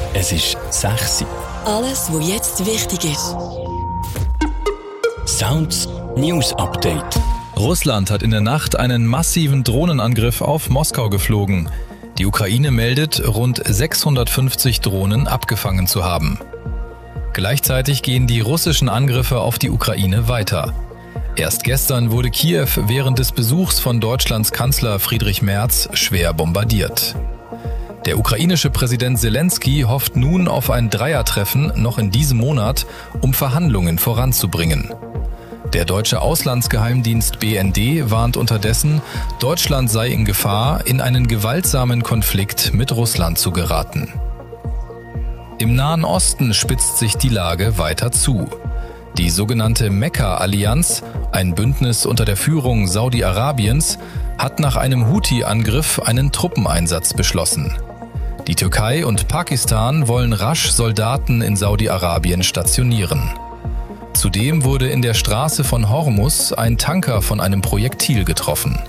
Es ist 6 Uhr. Alles, was jetzt wichtig ist. Sounds News Update. Russland hat in der Nacht einen massiven Drohnenangriff auf Moskau geflogen. Die Ukraine meldet, rund 650 Drohnen abgefangen zu haben. Gleichzeitig gehen die russischen Angriffe auf die Ukraine weiter. Erst gestern wurde Kiew während des Besuchs von Deutschlands Kanzler Friedrich Merz schwer bombardiert. Der ukrainische Präsident Zelensky hofft nun auf ein Dreiertreffen noch in diesem Monat, um Verhandlungen voranzubringen. Der deutsche Auslandsgeheimdienst BND warnt unterdessen, Deutschland sei in Gefahr, in einen gewaltsamen Konflikt mit Russland zu geraten. Im Nahen Osten spitzt sich die Lage weiter zu. Die sogenannte Mekka-Allianz, ein Bündnis unter der Führung Saudi-Arabiens, hat nach einem Houthi-Angriff einen Truppeneinsatz beschlossen. Die Türkei und Pakistan wollen rasch Soldaten in Saudi-Arabien stationieren. Zudem wurde in der Straße von Hormuz ein Tanker von einem Projektil getroffen.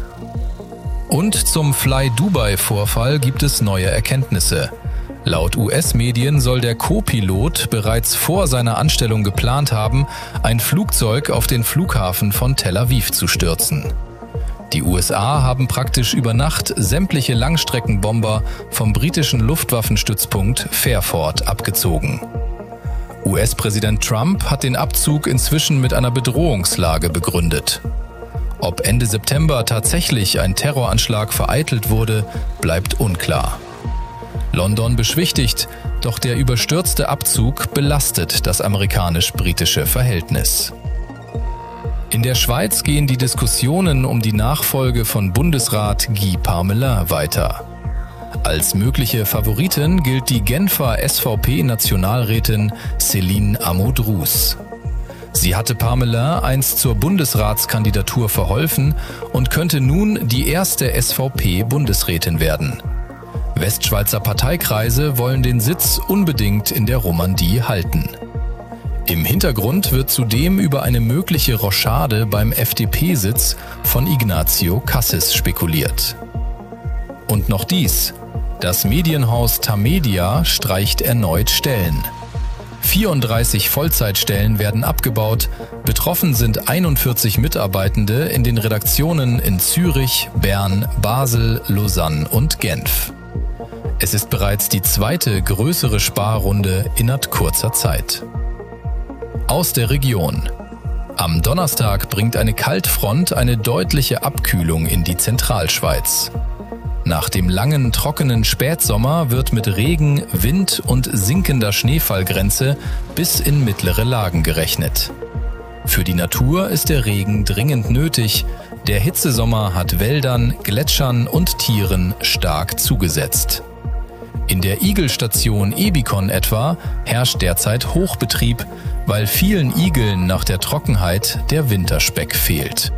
Und zum Fly Dubai-Vorfall gibt es neue Erkenntnisse. Laut US-Medien soll der Co-Pilot bereits vor seiner Anstellung geplant haben, ein Flugzeug auf den Flughafen von Tel Aviv zu stürzen. Die USA haben praktisch über Nacht sämtliche Langstreckenbomber vom britischen Luftwaffenstützpunkt Fairford abgezogen. US-Präsident Trump hat den Abzug inzwischen mit einer Bedrohungslage begründet. Ob Ende September tatsächlich ein Terroranschlag vereitelt wurde, bleibt unklar. London beschwichtigt, doch der überstürzte Abzug belastet das amerikanisch-britische Verhältnis. In der Schweiz gehen die Diskussionen um die Nachfolge von Bundesrat Guy Parmelin weiter. Als mögliche Favoritin gilt die Genfer SVP-Nationalrätin Céline Amodrous. Sie hatte Parmelin einst zur Bundesratskandidatur verholfen und könnte nun die erste SVP-Bundesrätin werden. Westschweizer Parteikreise wollen den Sitz unbedingt in der Romandie halten. Im Hintergrund wird zudem über eine mögliche Rochade beim FDP-Sitz von Ignazio Cassis spekuliert. Und noch dies: Das Medienhaus Tamedia streicht erneut Stellen. 34 Vollzeitstellen werden abgebaut, betroffen sind 41 Mitarbeitende in den Redaktionen in Zürich, Bern, Basel, Lausanne und Genf. Es ist bereits die zweite größere Sparrunde innerhalb kurzer Zeit. Aus der Region. Am Donnerstag bringt eine Kaltfront eine deutliche Abkühlung in die Zentralschweiz. Nach dem langen, trockenen Spätsommer wird mit Regen, Wind und sinkender Schneefallgrenze bis in mittlere Lagen gerechnet. Für die Natur ist der Regen dringend nötig. Der Hitzesommer hat Wäldern, Gletschern und Tieren stark zugesetzt. In der Igelstation Ebikon etwa herrscht derzeit Hochbetrieb, weil vielen Igeln nach der Trockenheit der Winterspeck fehlt.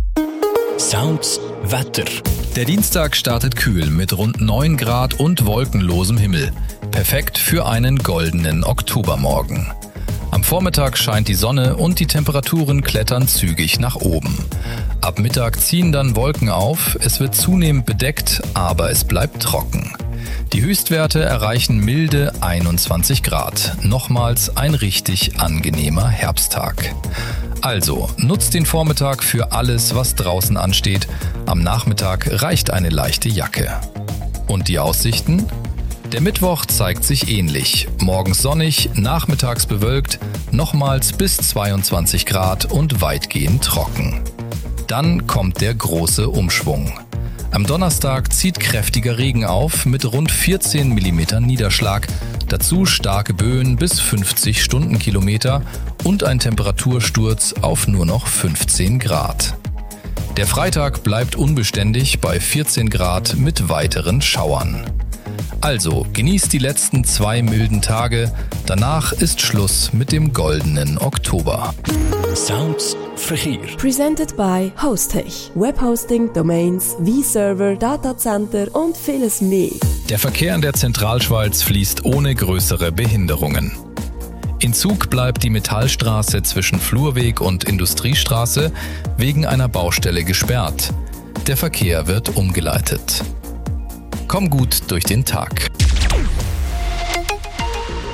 Sounds Wetter. Der Dienstag startet kühl mit rund 9 Grad und wolkenlosem Himmel. Perfekt für einen goldenen Oktobermorgen. Am Vormittag scheint die Sonne und die Temperaturen klettern zügig nach oben. Ab Mittag ziehen dann Wolken auf, es wird zunehmend bedeckt, aber es bleibt trocken. Die Höchstwerte erreichen milde 21 Grad. Nochmals ein richtig angenehmer Herbsttag. Also, nutzt den Vormittag für alles, was draußen ansteht. Am Nachmittag reicht eine leichte Jacke. Und die Aussichten? Der Mittwoch zeigt sich ähnlich. Morgens sonnig, nachmittags bewölkt, nochmals bis 22 Grad und weitgehend trocken. Dann kommt der große Umschwung. Am Donnerstag zieht kräftiger Regen auf mit rund 14 mm Niederschlag, dazu starke Böen bis 50 Stundenkilometer und ein Temperatursturz auf nur noch 15 Grad. Der Freitag bleibt unbeständig bei 14 Grad mit weiteren Schauern. Also genießt die letzten 2 milden Tage, danach ist Schluss mit dem goldenen Oktober. Sounds Verkehr. Presented by Hostech. Webhosting, Domains, V-Server, Datacenter und vieles mehr. Der Verkehr in der Zentralschweiz fließt ohne größere Behinderungen. In Zug bleibt die Metallstraße zwischen Flurweg und Industriestraße wegen einer Baustelle gesperrt. Der Verkehr wird umgeleitet. Komm gut durch den Tag.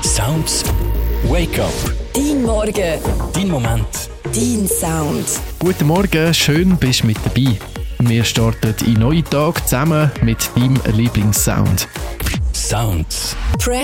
Sounds Wake Up. Dein Morgen, Dein Moment. dein Sound. Guten Morgen, schön bist du mit dabei. Wir starten in neuen Tag zusammen mit deinem Lieblingssound. Sounds. Press